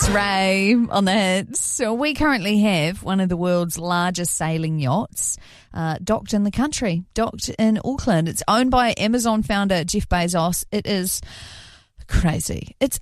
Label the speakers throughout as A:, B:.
A: It's Ray on the hits. So we currently have one of the world's largest sailing yachts docked in the country, docked in Auckland. It's owned by Amazon founder Jeff Bezos. It is crazy. It's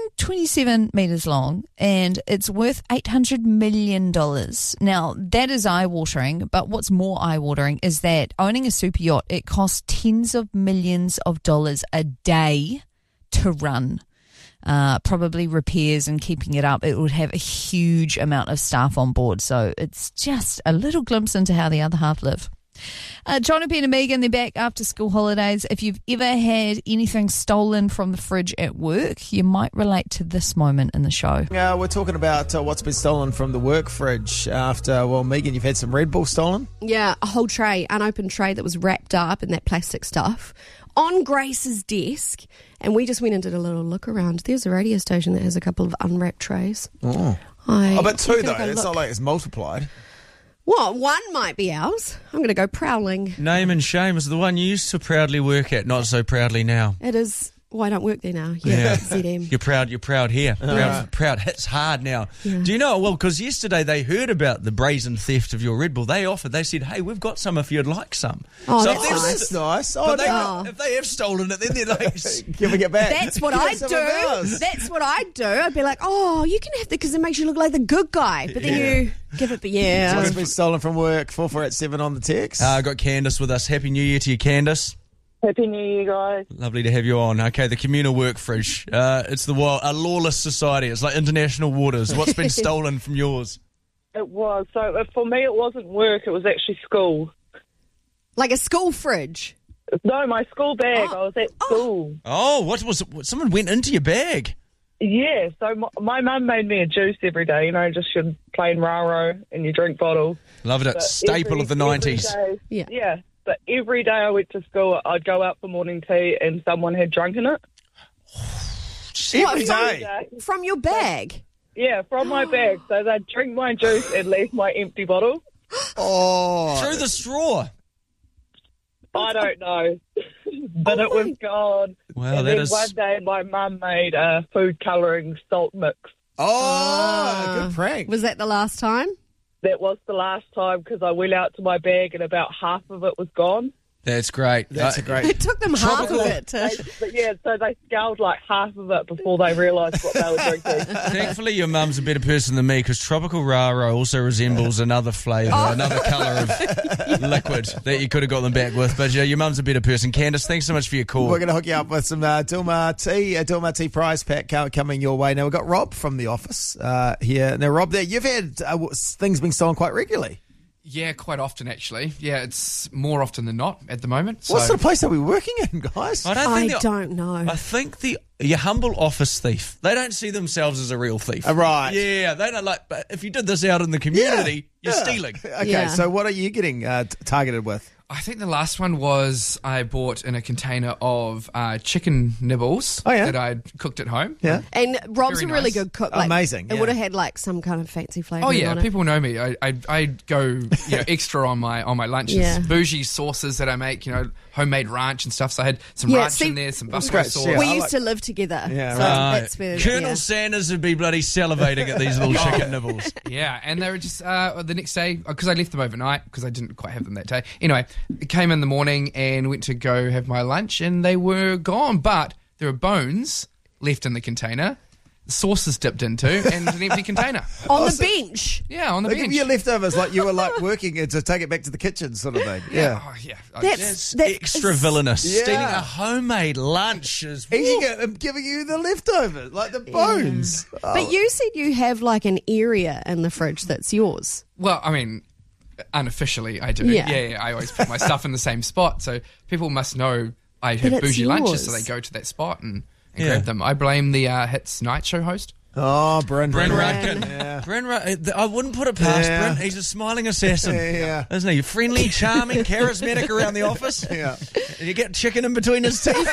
A: 127 metres long and it's worth $800 million. Now, that is eye-watering, but what's more eye-watering is that owning a super yacht, it costs tens of millions of dollars a day to run. Probably repairs and keeping it up. It would have a huge amount of staff on board. So it's just a little glimpse into how the other half live. Jonathan and Megan, they're back after school holidays. If you've ever had anything stolen from the fridge at work, you might relate to this moment in the show.
B: We're talking about what's been stolen from the work fridge after, Megan, you've had some Red Bull stolen?
C: Yeah, a whole tray, unopened tray that was wrapped up in that plastic stuff on Grace's desk. And we just went and did a little look around. There's a radio station that has a couple of unwrapped trays.
B: Oh, but two though. It's not like it's multiplied.
C: Well, one might be ours. I'm going to go prowling.
D: Name and shame is the one you used to proudly work at, not so proudly now.
C: It is. Well, I don't work there now. Yeah. ZM.
D: You're proud here. Proud hits hard now.
C: Yeah.
D: Do you know? Well, because yesterday they heard about the brazen theft of your Red Bull. They said, hey, we've got some if you'd like some.
C: Oh,
D: so
C: that's
B: nice.
D: If they have stolen it, then they're like,
B: giving it back.
C: That's what I do. That's what I do. I'd be like, oh, you can have that because it makes you look like the good guy. But then you give it,
B: So what's been stolen from work? 4487 on the text.
D: I got Candace with us. Happy New Year to you, Candace.
E: Happy New Year, guys.
D: Lovely to have you on. Okay, the communal work fridge. It's a lawless society. It's like international waters. What's been stolen from yours?
E: It was. So for me, it wasn't work. It was actually school.
C: like a school fridge.
E: No, my school bag. I was at school.
D: Oh, what someone went into your bag?
E: Yeah, so my mum made me a juice every day, just your plain raro in your drink bottle.
D: Loved it.
E: But
D: Staple of the 90s.
E: Yeah. But every day I went to school, I'd go out for morning tea and someone had drunk in it.
B: Every day?
C: From your bag?
E: Yeah, from my bag. So they'd drink my juice and leave my empty bottle.
D: Through the straw.
E: I don't know. But it was gone.
D: Wow,
E: and
D: that
E: then
D: is...
E: one day my mum made a food colouring salt mix.
B: Good prank.
C: Was that the last time?
E: That was the last time because I went out to my bag and about half of it was gone.
D: That's great.
B: That's a great...
C: It took them half of it to...
E: But yeah, so they scowled like half of it before they realised what they were drinking.
D: Thankfully, your mum's a better person than me because tropical raro also resembles another flavour, another colour of liquid that you could have got them back with. But your mum's a better person. Candace, thanks so much for your call.
B: We're going to hook you up with some Dilmah Tea prize pack coming your way. Now, we've got Rob from the office here. Now, Rob, you've had things being stolen quite regularly.
F: Yeah, quite often, actually. Yeah, it's more often than not at the moment. So.
B: What sort of place are we working in, guys?
C: I don't know.
D: I think your humble office thief, they don't see themselves as a real thief.
B: Right.
D: Yeah, they don't like, but if you did this out in the community, you're stealing.
B: Okay, so what are you getting targeted with?
F: I think the last one was I bought in a container of chicken nibbles that I'd cooked at home.
B: Yeah.
C: And Rob's
F: Very
C: a really
F: nice.
C: good cook.
B: Amazing,
C: It would have had like some kind of fancy flavour.
F: Oh yeah,
C: on it.
F: people know me. I go extra on my lunches.
C: Yeah.
F: Bougie sauces that I make, homemade ranch and stuff. So I had some ranch in there, some buffalo sauce.
B: Yeah,
C: we used to live together.
B: Yeah,
C: so
B: right.
C: that's where
D: Colonel Sanders would be bloody salivating at these little chicken nibbles.
F: Yeah, and they were just the next day, because I left them overnight because I didn't quite have them that day. Anyway, it came in the morning and went to go have my lunch and they were gone, but there were bones left in the container, sauces dipped into, and an empty container.
C: on the bench.
F: Yeah, on the
B: They
F: bench.
B: give you leftovers like you were like working to take it back to the kitchen sort of thing. Yeah.
F: Oh, yeah.
C: That's
D: Extra villainous.
B: Yeah.
D: Stealing a homemade lunch is...
B: Eating it and giving you the leftovers, like the bones.
C: But you said you have like an area in the fridge that's yours.
F: Well, I mean, unofficially I do.
C: Yeah.
F: I always put my stuff in the same spot, so people must know I have
C: it's
F: bougie lunches, so
C: yours.
F: they go to that spot and grab them. I blame the Hits Night Show host.
B: Oh, Bryn
D: Rutkin.
B: Yeah.
D: Bryn I wouldn't put it past Bryn. He's a smiling assassin.
B: Yeah.
D: Isn't he? Friendly, charming, charismatic around the office.
B: Yeah.
D: And you get chicken in between his teeth.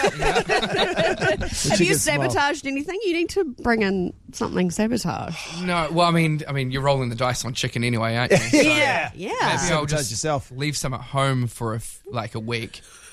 C: Have you sabotaged anything? You need to bring in something sabotage.
F: No, well, I mean, you're rolling the dice on chicken anyway, aren't you? So
B: Yeah.
C: Yeah.
F: maybe I'll
B: Sabotage
F: just
B: yourself.
F: leave some at home for a week.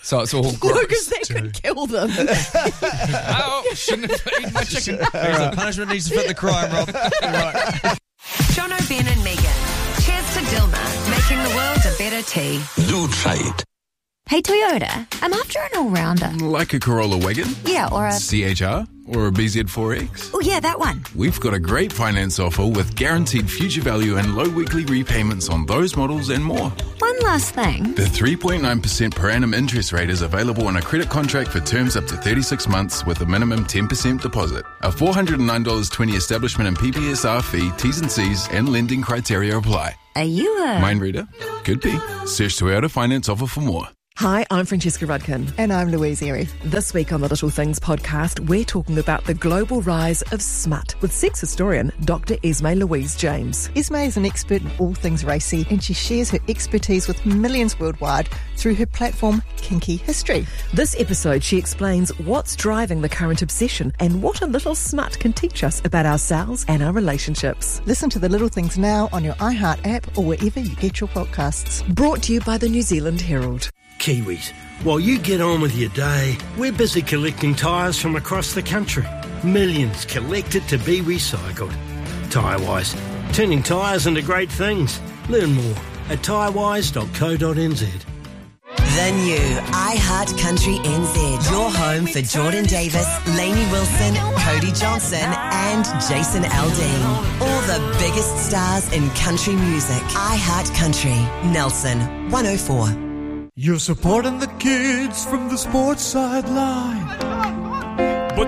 F: So it's all
C: No,
F: gross.
C: because that could kill them.
F: Oh, shouldn't have eaten my chicken.
D: The punishment needs to fit the crime, Rob.
G: Jono, Ben and Megan. Cheers to Dilma, making the world a better tea.
H: Do try it.
I: Hey Toyota, I'm after an all-rounder.
H: Like a Corolla wagon?
I: Yeah, or a...
H: CHR? Or a BZ4X?
I: Oh yeah, that one.
H: We've got a great finance offer with guaranteed future value and low weekly repayments on those models and more.
I: One last thing.
H: The 3.9% per annum interest rate is available on a credit contract for terms up to 36 months with a minimum 10% deposit. A $409.20 establishment and PPSR fee, T's and C's, and lending criteria apply.
I: Are you a...
H: Mind reader? Could be. Search Toyota Finance offer for more.
J: Hi, I'm Francesca Rudkin.
K: And I'm Louise Airy.
J: This week on the Little Things podcast, we're talking about the global rise of smut with sex historian Dr. Esme Louise James.
K: Esme is an expert in all things racy, and she shares her expertise with millions worldwide through her platform Kinky History.
J: This episode, she explains what's driving the current obsession and what a little smut can teach us about ourselves and our relationships.
K: Listen to The Little Things now on your iHeart app or wherever you get your podcasts.
J: Brought to you by the New Zealand Herald.
L: Kiwis, while you get on with your day, we're busy collecting tyres from across the country. Millions collected to be recycled. Tyrewise, turning tyres into great things. Learn more at tyrewise.co.nz.
M: The new iHeart Country NZ. Your home for Jordan Davis, Lainey Wilson, Cody Johnson and Jason Aldean. All the biggest stars in country music. iHeart Country. Nelson 104.
N: You're supporting the kids from the sports sideline.